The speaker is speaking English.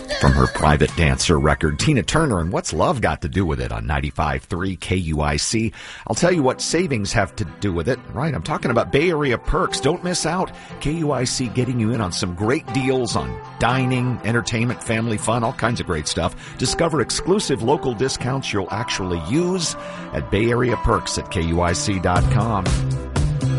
From her Private Dancer record, Tina Turner and What's Love Got to Do With It on 95.3 KUIC. I'll tell you what savings have to do with it. Right, I'm talking about Bay Area perks. Don't miss out. KUIC getting you in on some great deals on dining, entertainment, family fun, all kinds of great stuff. Discover exclusive local discounts you'll actually use at Bay Area Perks at KUIC.com.